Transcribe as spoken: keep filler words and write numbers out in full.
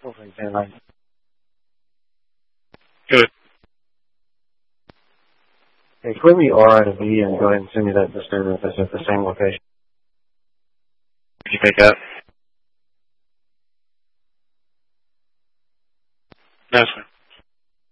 Okay, ten nine. Good. Hey, quit me R out of V and go ahead and send me that disturbance that's at the same location. Did you pick up? No, sir.